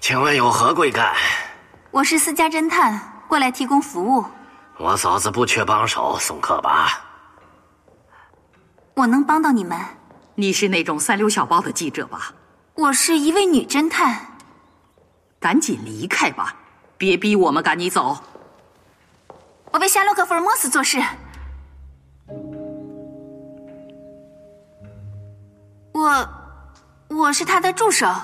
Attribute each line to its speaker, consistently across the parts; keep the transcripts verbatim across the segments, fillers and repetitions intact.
Speaker 1: 请问有何贵干？
Speaker 2: 我是私家侦探，过来提供服务。
Speaker 1: 我嫂子不缺帮手，送客吧。
Speaker 2: 我能帮到你们。
Speaker 3: 你是那种三流小报的记者吧？
Speaker 2: 我是一位女侦探。
Speaker 3: 赶紧离开吧，别逼我们赶你走。
Speaker 2: 我为夏洛克·福尔摩斯做事。我，我是他的助手。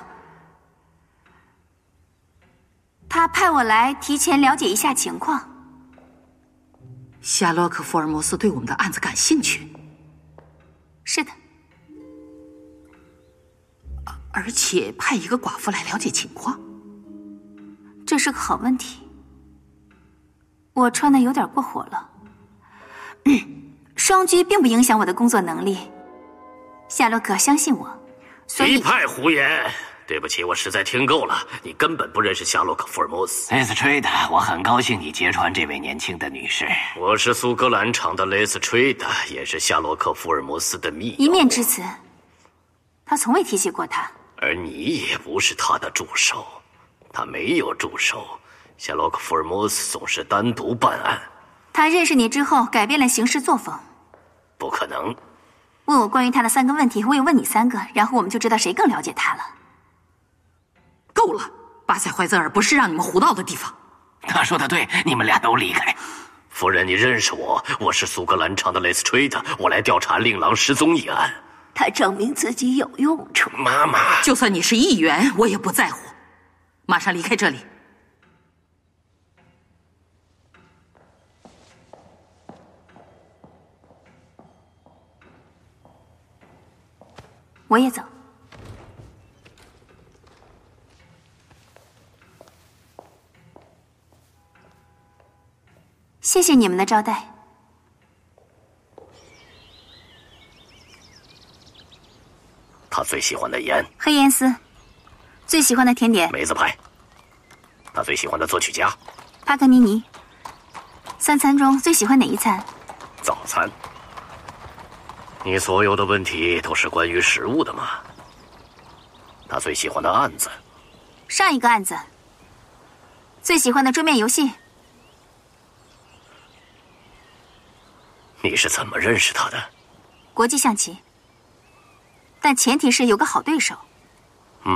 Speaker 2: 他派我来提前了解一下情况。
Speaker 3: 夏洛克·福尔摩斯对我们的案子感兴趣。
Speaker 2: 是的。
Speaker 3: 而且派一个寡妇来了解情况，
Speaker 2: 这是个好问题。我穿的有点过火了。嗯，双居并不影响我的工作能力。夏洛克相信我，所以
Speaker 1: 一派胡言。对不起，我实在听够了，你根本不认识夏洛克·福尔摩斯。
Speaker 4: 雷斯吹的，我很高兴你揭穿这位年轻的女士。
Speaker 1: 我是苏格兰场的雷斯吹的，也是夏洛克·福尔摩斯的密友。
Speaker 2: 一面之词，他从未提起过他。
Speaker 1: 而你也不是他的助手，他没有助手。夏洛克·福尔摩斯总是单独办案。
Speaker 2: 他认识你之后改变了行事作风。
Speaker 1: 不可能。
Speaker 2: 问我关于他的三个问题，我也问你三个，然后我们就知道谁更了解他了。
Speaker 3: 够了，巴塞怀泽尔不是让你们胡闹的地方。
Speaker 4: 他说的对，你们俩都离开。
Speaker 1: 夫人，你认识我，我是苏格兰场的雷斯吹的，我来调查令郎失踪一案。
Speaker 5: 他证明自己有用处。
Speaker 1: 妈妈，
Speaker 3: 就算你是议员，我也不在乎。马上离开这里。
Speaker 2: 我也走。谢谢你们的招待。
Speaker 1: 他最喜欢的盐，
Speaker 2: 黑盐丝。最喜欢的甜点，
Speaker 1: 梅子派。他最喜欢的作曲家，
Speaker 2: 帕格尼尼。三餐中最喜欢哪一餐？
Speaker 1: 早餐。你所有的问题都是关于食物的吗？他最喜欢的案子，
Speaker 2: 上一个案子。最喜欢的桌面游戏。
Speaker 1: 你是怎么认识他的？
Speaker 2: 国际象棋，但前提是有个好对手。